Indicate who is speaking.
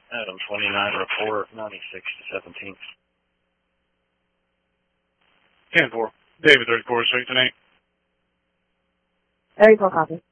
Speaker 1: Adam 29 report, 96 to 17.
Speaker 2: 10-4. David 34, straight tonight.
Speaker 3: 34 copy.